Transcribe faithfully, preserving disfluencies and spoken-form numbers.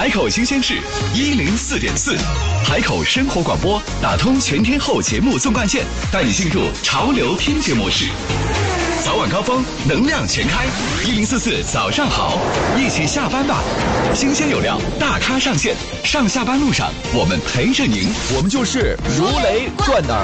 海口新鲜事一零四点四，海口生活广播打通全天候节目纵贯线，带你进入潮流听觉模式。早晚高峰，能量全开，一零四四早上好，一起下班吧。新鲜有料，大咖上线，上下班路上我们陪着您， 我们就是如雷贯耳。